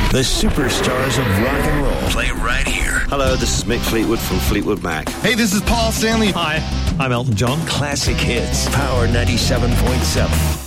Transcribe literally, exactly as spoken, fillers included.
The superstars of rock and roll play right here. Hello, this is Mick Fleetwood from Fleetwood Mac. Hey, this is Paul Stanley. Hi, I'm Elton John. Classic hits. Power ninety-seven point seven.